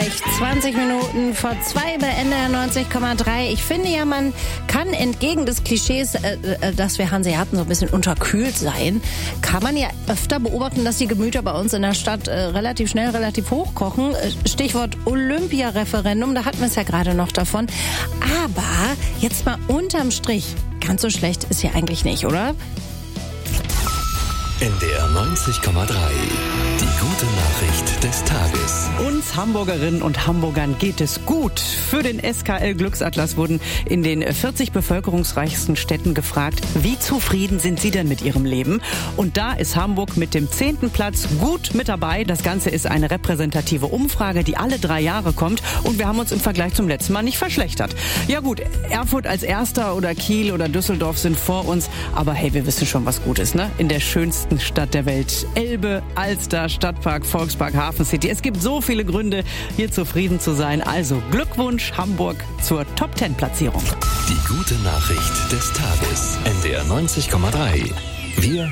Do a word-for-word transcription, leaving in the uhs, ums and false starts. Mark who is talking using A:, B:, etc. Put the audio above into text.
A: gleich zwanzig Minuten vor zwei bei N D R neunzig Komma drei. Ich finde ja, man kann entgegen des Klischees, äh, äh, dass wir Hanseaten so ein bisschen unterkühlt seien, kann man ja öfter beobachten, dass die Gemüter bei uns in der Stadt äh, relativ schnell, relativ hoch kochen. Stichwort Olympia-Referendum, da hatten wir es ja gerade noch davon. Aber jetzt mal unterm Strich, ganz so schlecht ist ja eigentlich nicht, oder?
B: N D R neunzig Komma drei. Die gute Nachricht des Tages.
C: Uns Hamburgerinnen und Hamburgern geht es gut. Für den S K L-Glücksatlas wurden in den vierzig bevölkerungsreichsten Städten gefragt, wie zufrieden sind sie denn mit ihrem Leben? Und da ist Hamburg mit dem zehnten Platz gut mit dabei. Das Ganze ist eine repräsentative Umfrage, die alle drei Jahre kommt. Und wir haben uns im Vergleich zum letzten Mal nicht verschlechtert. Ja gut, Erfurt als Erster oder Kiel oder Düsseldorf sind vor uns. Aber hey, wir wissen schon, was gut ist, ne? In der schönsten Stadt der Welt. Elbe, Alster, Stadtpark, Volkspark, Hafen City. Es gibt so viele Gründe, hier zufrieden zu sein. Also Glückwunsch Hamburg zur Top zehn Platzierung.
B: Die gute Nachricht des Tages. N D R neunzig Komma drei. Wir